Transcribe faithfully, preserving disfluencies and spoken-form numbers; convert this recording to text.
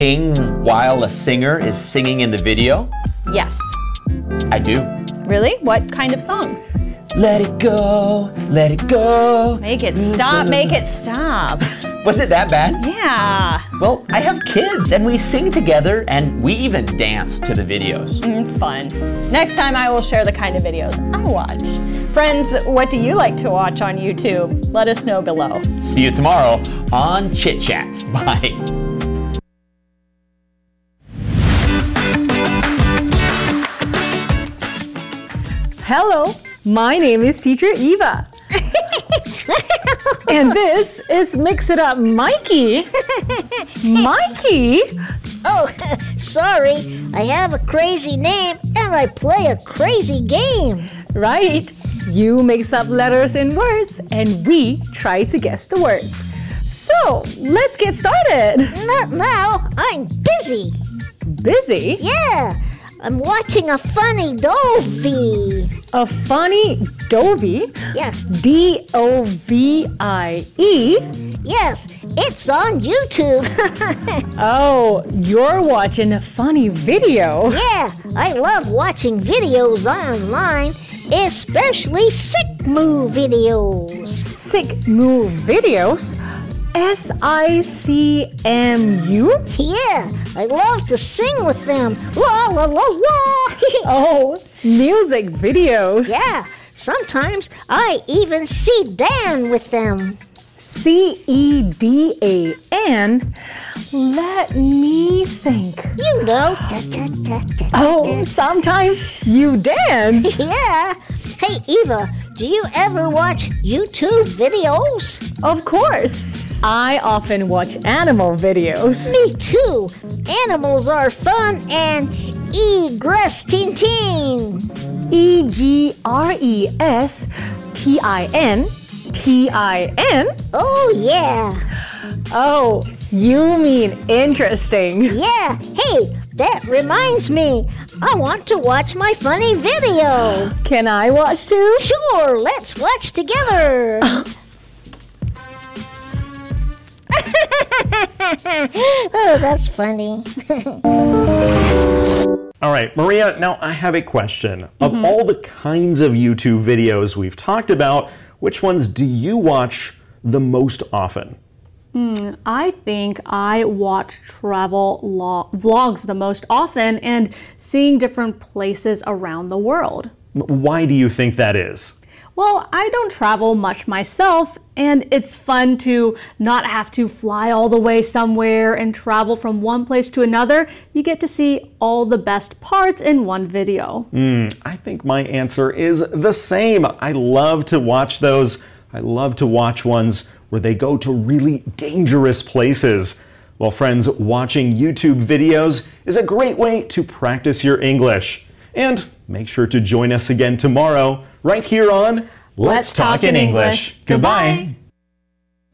Sing while a singer is singing in the video? Yes. I do. Really? What kind of songs? Let it go, let it go. Make it stop, make it stop. Was it that bad? Yeah. Well, I have kids and we sing together and we even dance to the videos. Mm, fun. Next time I will share the kind of videos I watch. Friends, what do you like to watch on YouTube? Let us know below. See you tomorrow on Chit Chat. Bye. Hello, my name is Teacher Eva. And this is Mix It Up Mikey. Mikey? Oh, sorry. I have a crazy name and I play a crazy game. Right. You mix up letters and words and we try to guess the words. So, let's get started. Not now. I'm busy. Busy? Yeah. I'm watching a funny dovey. A funny dovey? Yeah. D O V I E? Yes, it's on YouTube. Oh, you're watching a funny video. Yeah, I love watching videos online, especially sick move videos. Sick move videos? S I C M U? Yeah, I love to sing with them. La la la la. Oh, music videos. Yeah, sometimes I even see Dan with them. C E D A N? Let me think. You know. Da, da, da, da, Oh, da. sometimes you dance. Yeah. Hey, Eva, do you ever watch YouTube videos? Of course. I often watch animal videos. Me too. Animals are fun and egress tin tin. E G R E S T I N T I N? Oh, yeah. Oh, you mean interesting. Yeah. Hey, that reminds me. I want to watch my funny video. Can I watch too? Sure, let's watch together. Oh, that's funny. All right, Maria, now I have a question. Of Mm-hmm. all the kinds of YouTube videos we've talked about, which ones do you watch the most often? I think I watch travel lo- vlogs the most often and seeing different places around the world. Why do you think that is? Well, I don't travel much myself, and it's fun to not have to fly all the way somewhere and travel from one place to another. You get to see all the best parts in one video. Mm, I think my answer is the same. I love to watch those. I love to watch ones where they go to really dangerous places. Well, friends, watching YouTube videos is a great way to practice your English. And make sure to join us again tomorrow, right here on Let's, Let's Talk in English. Goodbye.